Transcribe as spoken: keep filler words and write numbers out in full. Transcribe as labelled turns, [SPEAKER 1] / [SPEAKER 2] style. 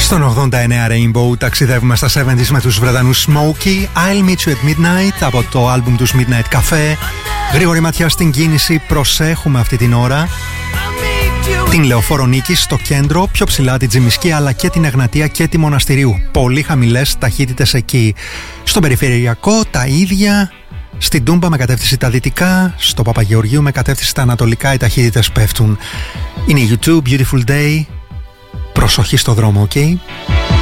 [SPEAKER 1] Στον ογδόντα εννέα Rainbow ταξιδεύουμε στα εβδομήντα με τους Βρετανούς Smokey. I'll meet you at midnight από το άλμπουμ τους Midnight Cafe. Γρήγορη ματιά στην κίνηση, προσέχουμε αυτή την ώρα την Λεωφόρο Νίκης στο κέντρο, πιο ψηλά την Τζιμισκή αλλά και την Εγνατία και τη Μοναστηρίου. Πολύ χαμηλές ταχύτητες εκεί. Στον Περιφερειακό τα ίδια. Στην Τούμπα με κατεύθυνση τα δυτικά, στο Παπαγεωργίου με κατεύθυνση τα ανατολικά οι ταχύτητες πέφτουν. Είναι η YouTube Beautiful Day. Προσοχή στο δρόμο, ok?